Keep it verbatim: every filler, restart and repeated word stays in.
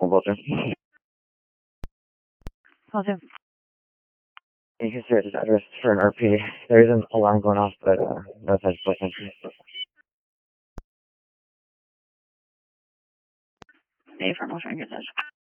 Mobile two. Call two. You can search this address for an R P. There is an alarm going off, but uh, no such place entry. A for motion, good touch.